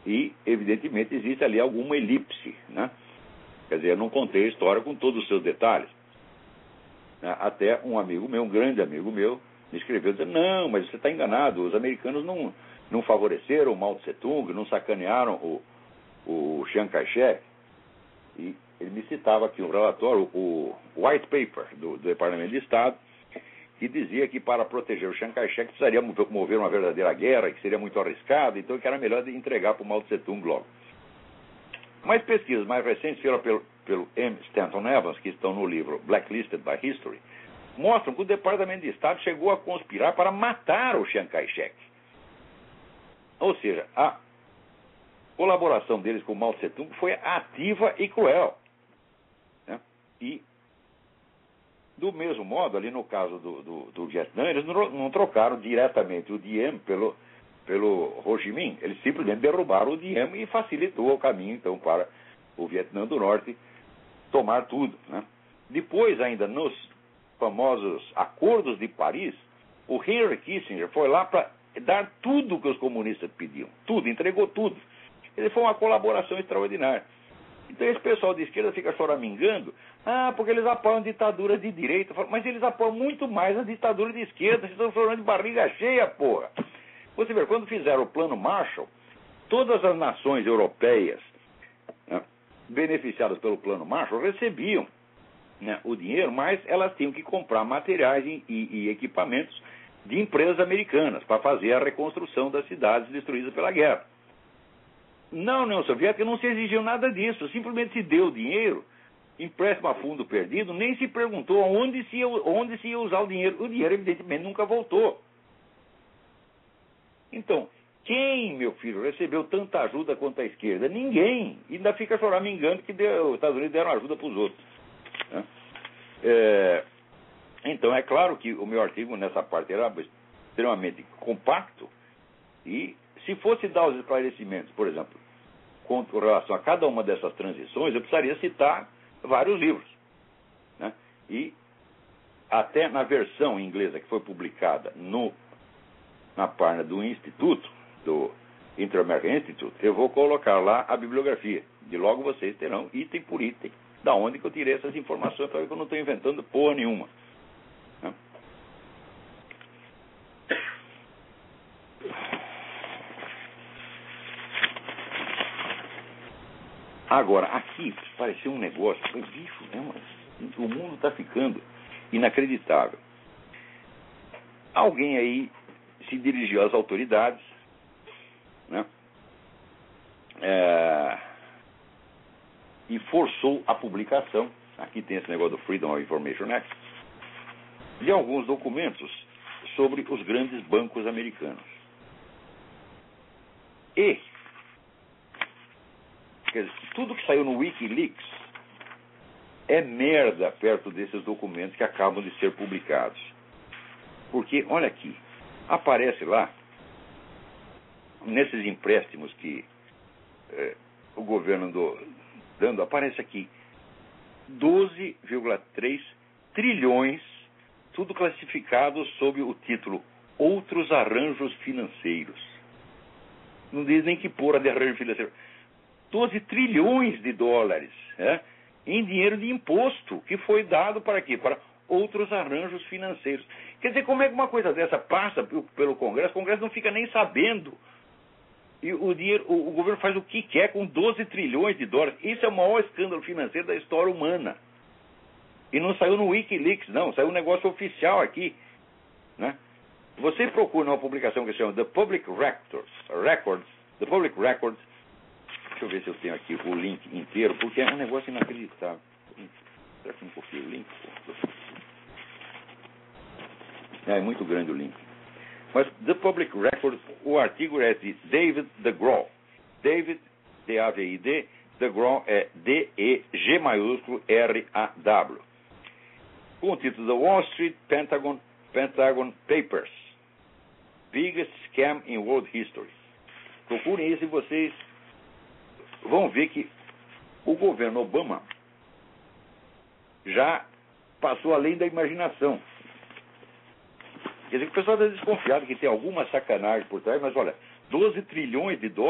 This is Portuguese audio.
E, evidentemente, existe ali alguma elipse, né? Quer dizer, eu não contei a história com todos os seus detalhes. Até um amigo meu, um grande amigo meu, me escreveu dizendo: não, mas você está enganado, os americanos não favoreceram o Mao Tse-tung, não sacanearam o Chiang Kai-shek. E ele me citava aqui um relatório, o White Paper do Departamento de Estado, que dizia que para proteger o Chiang Kai-shek precisaria mover uma verdadeira guerra, que seria muito arriscado, então que era melhor entregar para o Mao Tse-tung logo. Mas pesquisas mais recentes, feitas pelo M. Stanton Evans, que estão no livro Blacklisted by History, mostram que o Departamento de Estado chegou a conspirar para matar o Chiang Kai-shek. Ou seja, a colaboração deles com o Mao Tse-tung foi ativa e cruel, né? E, do mesmo modo, ali no caso do Vietnã, eles não trocaram diretamente o Diem pelo Ho Chi Minh. Eles simplesmente derrubaram o Diem e facilitou o caminho, então, para o Vietnã do Norte tomar tudo, né? Depois, ainda nos famosos Acordos de Paris, o Henry Kissinger foi lá para dar tudo o que os comunistas pediam. Tudo, entregou tudo. Ele foi uma colaboração extraordinária. Então esse pessoal de esquerda fica choramingando, porque eles apoiam ditadura de direita. Mas eles apoiam muito mais a ditadura de esquerda. Vocês estão falando de barriga cheia, porra. Você vê, quando fizeram o Plano Marshall, todas as nações europeias, né, beneficiadas pelo Plano Marshall recebiam, né, o dinheiro, mas elas tinham que comprar materiais e equipamentos de empresas americanas para fazer a reconstrução das cidades destruídas pela guerra. Na União Soviética não se exigiu nada disso, simplesmente se deu dinheiro, empréstimo a fundo perdido, nem se perguntou onde se ia usar o dinheiro. O dinheiro, evidentemente, nunca voltou. Então, quem, meu filho, recebeu tanta ajuda quanto a esquerda? Ninguém. E ainda fica choramingando que os Estados Unidos deram ajuda para os outros, né? Então, é claro que o meu artigo nessa parte era extremamente compacto e, se fosse dar os esclarecimentos, por exemplo, com relação a cada uma dessas transições, eu precisaria citar vários livros, né? E até na versão inglesa que foi publicada na página do Instituto, do Inter-American Institute, eu vou colocar lá a bibliografia. De logo vocês terão, item por item, da onde que eu tirei essas informações, para ver que eu não estou inventando porra nenhuma, né? Agora, aqui pareceu um negócio, foi bicho, né? O mundo está ficando inacreditável. Alguém aí se dirigiu às autoridades, né, e forçou a publicação, aqui tem esse negócio do Freedom of Information Act, de alguns documentos sobre os grandes bancos americanos. E, quer dizer, tudo que saiu no Wikileaks é merda perto desses documentos que acabam de ser publicados. Porque, olha aqui, aparece lá, nesses empréstimos que o governo andou dando, aparece aqui 12,3 trilhões, tudo classificado sob o título Outros Arranjos Financeiros. Não diz nem que porra de arranjo financeiro. 12 trilhões de dólares, em dinheiro de imposto, que foi dado para quê? Para outros arranjos financeiros. Quer dizer, como é que uma coisa dessa passa pelo Congresso? O Congresso não fica nem sabendo. E o governo faz o que quer com 12 trilhões de dólares. Isso é o maior escândalo financeiro da história humana. E não saiu no Wikileaks, não. Saiu um negócio oficial aqui, né? Você procura uma publicação que se chama The Public Records. Deixa eu ver se eu tenho aqui o link inteiro, porque é um negócio inacreditável. Será que não copiei o link? É muito grande o link. Mas The Public Records, o artigo é de David DeGraw. David, D-A-V-I-D, DeGraw é D-E-G maiúsculo R-A-W. Com o título The Wall Street Pentagon Papers. Biggest Scam in World History. Procurem isso e vocês vão ver que o governo Obama já passou além da imaginação. Quer dizer que o pessoal está desconfiado que tem alguma sacanagem por trás, mas olha, 12 trilhões de dólares